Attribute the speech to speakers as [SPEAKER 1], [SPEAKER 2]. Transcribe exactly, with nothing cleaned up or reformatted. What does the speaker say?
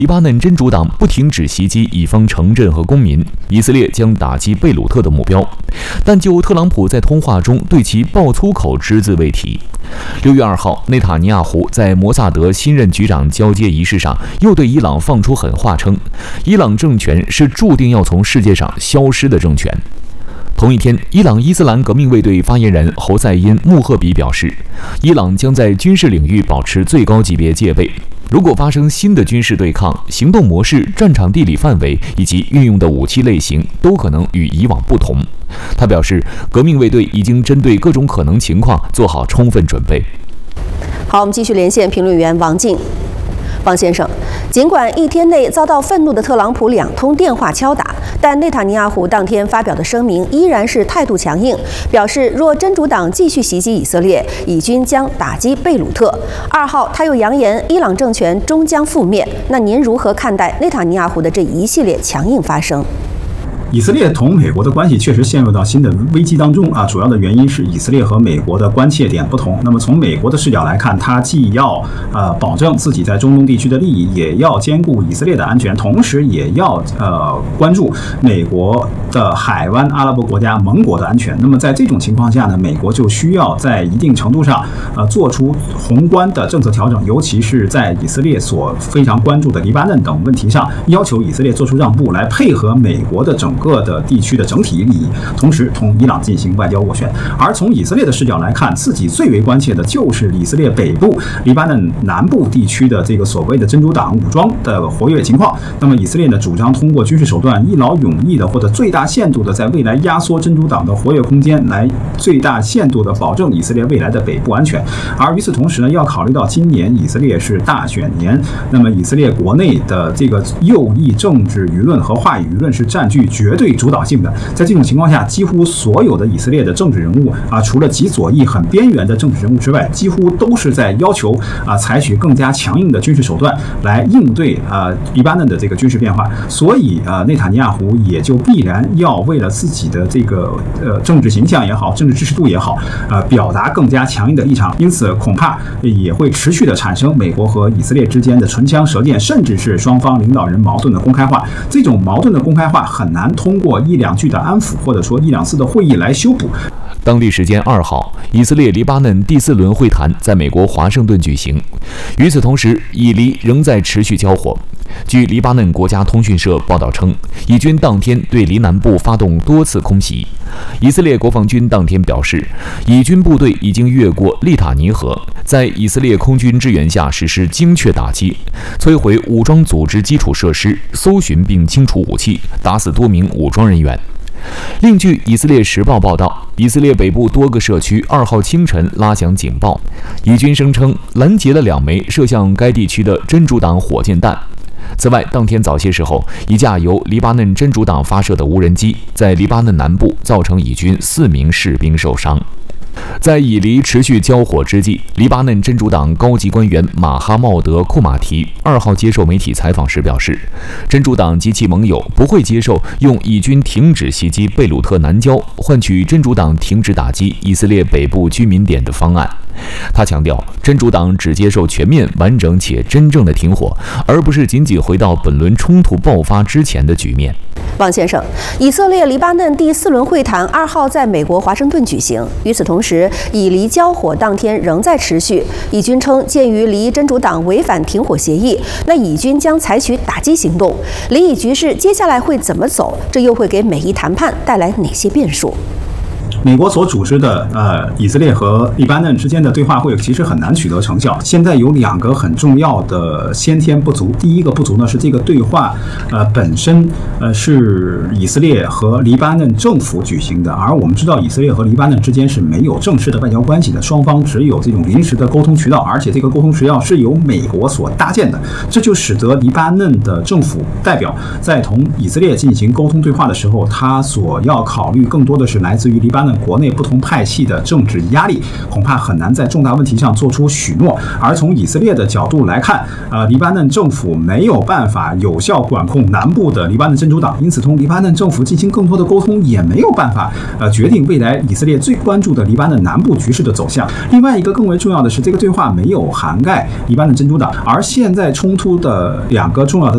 [SPEAKER 1] 黎巴嫩真主党不停止袭击以方城镇和公民，以色列将打击贝鲁特的目标。但就特朗普在通话中对其爆粗口只字未提。六月二号，内塔尼亚胡在摩萨德新任局长交接仪式上又对伊朗放出狠话，称伊朗政权是注定要从世界上消失的政权。同一天，伊朗伊斯兰革命卫队发言人侯赛因·穆赫比表示，伊朗将在军事领域保持最高级别戒备。如果发生新的军事对抗，行动模式、战场地理范围以及运用的武器类型都可能与以往不同。他表示，革命卫队已经针对各种可能情况做好充分准备。
[SPEAKER 2] 好，我们继续连线评论员王静。王先生，尽管一天内遭到愤怒的特朗普两通电话敲打，但内塔尼亚胡当天发表的声明依然是态度强硬，表示若真主党继续袭击以色列，以军将打击贝鲁特。二号，他又扬言伊朗政权终将覆灭。那您如何看待内塔尼亚胡的这一系列强硬发声？
[SPEAKER 3] 以色列同美国的关系确实陷入到新的危机当中啊，主要的原因是以色列和美国的关切点不同。那么从美国的视角来看，它既要呃保证自己在中东地区的利益，也要兼顾以色列的安全，同时也要呃关注美国的海湾阿拉伯国家盟国的安全。那么在这种情况下呢，美国就需要在一定程度上呃做出宏观的政策调整，尤其是在以色列所非常关注的黎巴嫩等问题上，要求以色列做出让步，来配合美国的整个各的地区的整体利益，同时同伊朗进行外交斡旋。而从以色列的视角来看，自己最为关切的就是以色列北部、黎巴嫩南部地区的这个所谓的真主党武装的活跃情况。那么以色列呢，主张通过军事手段一劳永逸的或者最大限度的在未来压缩真主党的活跃空间，来最大限度的保证以色列未来的北部安全。而与此同时呢，要考虑到今年以色列是大选年，那么以色列国内的这个右翼政治舆论和话语舆论是占据绝对主导性的。在这种情况下，几乎所有的以色列的政治人物啊，除了极左翼很边缘的政治人物之外，几乎都是在要求啊采取更加强硬的军事手段来应对啊黎巴嫩的这个军事变化。所以啊，内塔尼亚胡也就必然要为了自己的这个呃政治形象也好，政治支持度也好，呃表达更加强硬的立场。因此，恐怕也会持续的产生美国和以色列之间的唇枪舌剑，甚至是双方领导人矛盾的公开化。这种矛盾的公开化很难通过一两句的安抚，或者说一两次的会议来修补。
[SPEAKER 1] 当地时间二号，以色列黎巴嫩第四轮会谈在美国华盛顿举行。与此同时，以黎仍在持续交火。据黎巴嫩国家通讯社报道称，以军当天对黎南部发动多次空袭。以色列国防军当天表示，以军部队已经越过利塔尼河，在以色列空军支援下实施精确打击，摧毁武装组织基础设施，搜寻并清除武器，打死多名武装人员。另据以色列时报报道，以色列北部多个社区二号清晨拉响警报，以军声称拦截了两枚射向该地区的真主党火箭弹。此外，当天早些时候，一架由黎巴嫩真主党发射的无人机在黎巴嫩南部造成以军四名士兵受伤。在以黎持续交火之际，黎巴嫩真主党高级官员马哈茂德·库马提二号接受媒体采访时表示，真主党及其盟友不会接受用以军停止袭击贝鲁特南郊换取真主党停止打击以色列北部居民点的方案。他强调，真主党只接受全面、完整且真正的停火，而不是仅仅回到本轮冲突爆发之前的局面。
[SPEAKER 2] 王先生，以色列黎巴嫩第四轮会谈二号在美国华盛顿举行。与此同时，以黎交火当天仍在持续。以军称，鉴于黎真主党违反停火协议，那以军将采取打击行动。黎以局势接下来会怎么走？这又会给美以谈判带来哪些变数？
[SPEAKER 3] 美国所组织的呃以色列和黎巴嫩之间的对话会其实很难取得成效。现在有两个很重要的先天不足。第一个不足呢是这个对话呃本身呃是以色列和黎巴嫩政府举行的，而我们知道以色列和黎巴嫩之间是没有正式的外交关系的，双方只有这种临时的沟通渠道，而且这个沟通渠道是由美国所搭建的，这就使得黎巴嫩的政府代表在同以色列进行沟通对话的时候，他所要考虑更多的是来自于黎巴嫩国内不同派系的政治压力，恐怕很难在重大问题上做出许诺。而从以色列的角度来看，呃，黎巴嫩政府没有办法有效管控南部的黎巴嫩真主党，因此同黎巴嫩政府进行更多的沟通也没有办法，呃，决定未来以色列最关注的黎巴嫩南部局势的走向。另外一个更为重要的是，这个对话没有涵盖黎巴嫩真主党，而现在冲突的两个重要的